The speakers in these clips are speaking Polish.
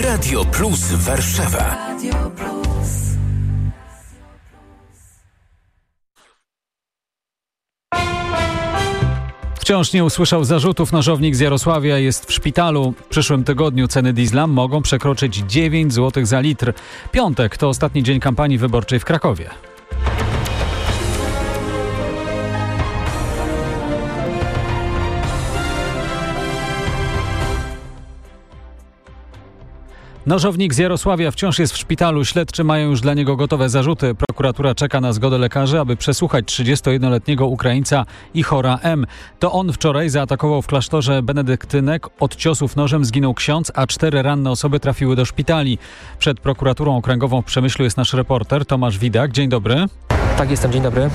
Radio Plus Warszawa. Wciąż nie usłyszał zarzutów. Nożownik z Jarosławia jest w szpitalu. W przyszłym tygodniu ceny diesla mogą przekroczyć 9 zł za litr. Piątek to ostatni dzień kampanii wyborczej w Krakowie. Nożownik z Jarosławia wciąż jest w szpitalu. Śledczy mają już dla niego gotowe zarzuty. Prokuratura czeka na zgodę lekarzy, aby przesłuchać 31-letniego Ukraińca Ihora M. To on wczoraj zaatakował w klasztorze benedyktynek. Od ciosów nożem zginął ksiądz, a 4 ranne osoby trafiły do szpitali. Przed prokuraturą okręgową w Przemyślu jest nasz reporter Tomasz Widak. Dzień dobry. Tak, jestem. Dzień dobry.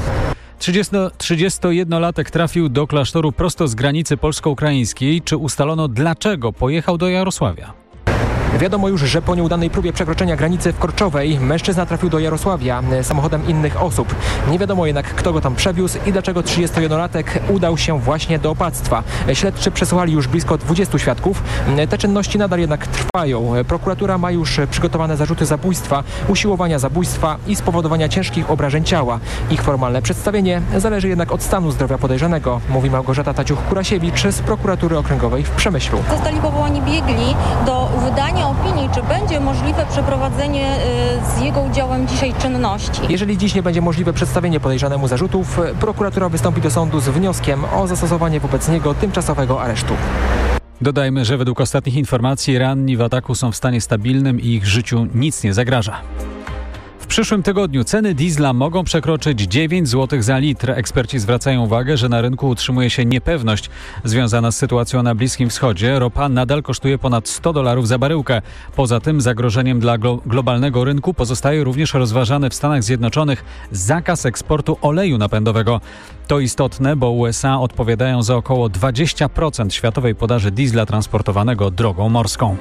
31-latek trafił do klasztoru prosto z granicy polsko-ukraińskiej. Czy ustalono, dlaczego pojechał do Jarosławia? Wiadomo już, że po nieudanej próbie przekroczenia granicy w Korczowej mężczyzna trafił do Jarosławia samochodem innych osób. Nie wiadomo jednak, kto go tam przewiózł i dlaczego 31-latek udał się właśnie do opactwa. Śledczy przesłuchali już blisko 20 świadków. Te czynności nadal jednak trwają. Prokuratura ma już przygotowane zarzuty zabójstwa, usiłowania zabójstwa i spowodowania ciężkich obrażeń ciała. Ich formalne przedstawienie zależy jednak od stanu zdrowia podejrzanego, mówi Małgorzata Taciuch-Kurasiewicz z prokuratury okręgowej w Przemyślu. Zostali powołani biegli do wydania opinii, czy będzie możliwe przeprowadzenie z jego udziałem dzisiaj czynności. Jeżeli dziś nie będzie możliwe przedstawienie podejrzanemu zarzutów, prokuratura wystąpi do sądu z wnioskiem o zastosowanie wobec niego tymczasowego aresztu. Dodajmy, że według ostatnich informacji ranni w ataku są w stanie stabilnym i ich życiu nic nie zagraża. W przyszłym tygodniu ceny diesla mogą przekroczyć 9 zł za litr. Eksperci zwracają uwagę, że na rynku utrzymuje się niepewność związana z sytuacją na Bliskim Wschodzie. Ropa nadal kosztuje ponad $100 za baryłkę. Poza tym zagrożeniem dla globalnego rynku pozostaje również rozważany w Stanach Zjednoczonych zakaz eksportu oleju napędowego. To istotne, bo USA odpowiadają za około 20% światowej podaży diesla transportowanego drogą morską.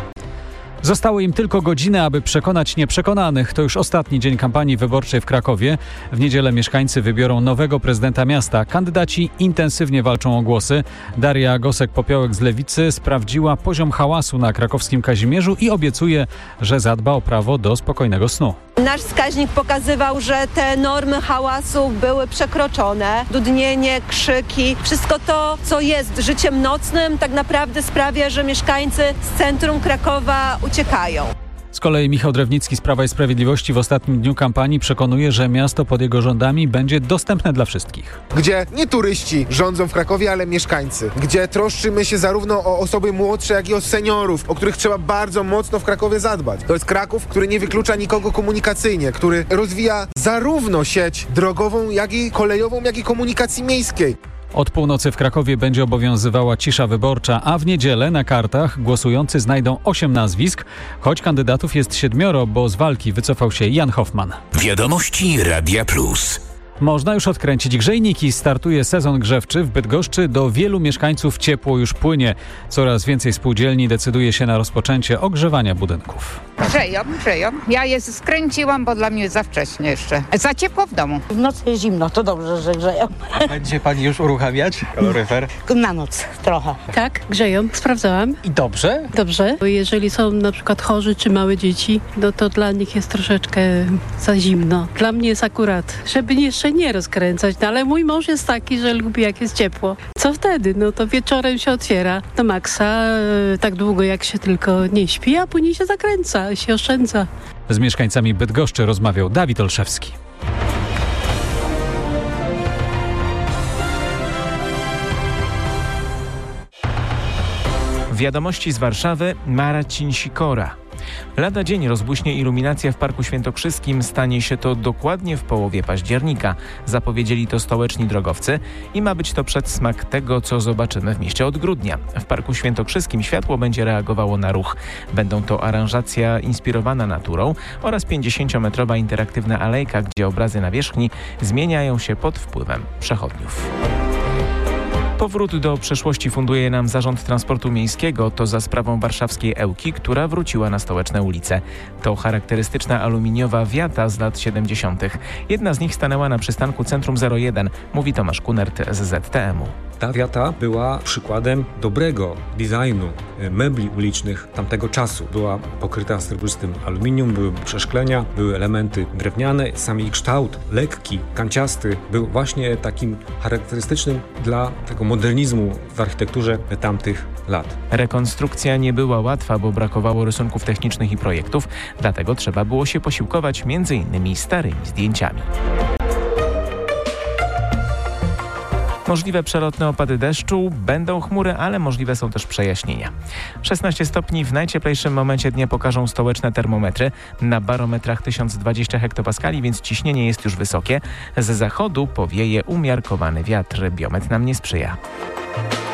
Zostały im tylko godziny, aby przekonać nieprzekonanych. To już ostatni dzień kampanii wyborczej w Krakowie. W niedzielę mieszkańcy wybiorą nowego prezydenta miasta. Kandydaci intensywnie walczą o głosy. Daria Gosek-Popiołek z Lewicy sprawdziła poziom hałasu na krakowskim Kazimierzu i obiecuje, że zadba o prawo do spokojnego snu. Nasz wskaźnik pokazywał, że te normy hałasu były przekroczone. Dudnienie, krzyki, wszystko to, co jest życiem nocnym, tak naprawdę sprawia, że mieszkańcy z centrum Krakowa uciekają. Z kolei Michał Drewnicki z Prawa i Sprawiedliwości w ostatnim dniu kampanii przekonuje, że miasto pod jego rządami będzie dostępne dla wszystkich. Gdzie nie turyści rządzą w Krakowie, ale mieszkańcy. Gdzie troszczymy się zarówno o osoby młodsze, jak i o seniorów, o których trzeba bardzo mocno w Krakowie zadbać. To jest Kraków, który nie wyklucza nikogo komunikacyjnie, który rozwija zarówno sieć drogową, jak i kolejową, jak i komunikacji miejskiej. Od północy w Krakowie będzie obowiązywała cisza wyborcza, a w niedzielę na kartach głosujący znajdą 8 nazwisk, choć kandydatów jest 7, bo z walki wycofał się Jan Hoffman. Wiadomości Radia Plus. Można już odkręcić grzejniki. Startuje sezon grzewczy. W Bydgoszczy do wielu mieszkańców ciepło już płynie. Coraz więcej spółdzielni decyduje się na rozpoczęcie ogrzewania budynków. Grzeją. Ja je skręciłam, bo dla mnie za wcześnie jeszcze. Za ciepło w domu. W nocy jest zimno, to dobrze, że grzeją. Będzie pani już uruchamiać kaloryfer? Na noc trochę. Tak, grzeją, sprawdzałam. I dobrze? Dobrze. Jeżeli są na przykład chorzy czy małe dzieci, no to dla nich jest troszeczkę za zimno. Dla mnie jest akurat, żeby jeszcze nie rozkręcać, no ale mój mąż jest taki, że lubi jak jest ciepło. Co wtedy? No to wieczorem się otwiera do maksa, tak długo jak się tylko nie śpi, a później się zakręca, się oszczędza. Z mieszkańcami Bydgoszczy rozmawiał Dawid Olszewski. Wiadomości z Warszawy, Marcin Sikora. Lada dzień rozbłyśnie iluminacja w Parku Świętokrzyskim. Stanie się to dokładnie w połowie października. Zapowiedzieli to stołeczni drogowcy i ma być to przedsmak tego, co zobaczymy w mieście od grudnia. W Parku Świętokrzyskim światło będzie reagowało na ruch. Będą to aranżacja inspirowana naturą oraz 50-metrowa interaktywna alejka, gdzie obrazy nawierzchni zmieniają się pod wpływem przechodniów. Powrót do przeszłości funduje nam Zarząd Transportu Miejskiego. To za sprawą warszawskiej Ełki, która wróciła na stołeczne ulice. To charakterystyczna aluminiowa wiata z lat 70. Jedna z nich stanęła na przystanku Centrum 01, mówi Tomasz Kunert z ZTM-u. Ta wiata była przykładem dobrego designu mebli ulicznych tamtego czasu. Była pokryta srebrzystym aluminium, były przeszklenia, były elementy drewniane. Sam jej kształt, lekki, kanciasty, był właśnie takim charakterystycznym dla tego modernizmu w architekturze tamtych lat. Rekonstrukcja nie była łatwa, bo brakowało rysunków technicznych i projektów, dlatego trzeba było się posiłkować m.in. starymi zdjęciami. Możliwe przelotne opady deszczu, będą chmury, ale możliwe są też przejaśnienia. 16 stopni w najcieplejszym momencie dnia pokażą stołeczne termometry. Na barometrach 1020 hektopaskali, więc ciśnienie jest już wysokie. Z zachodu powieje umiarkowany wiatr. Biometr nam nie sprzyja.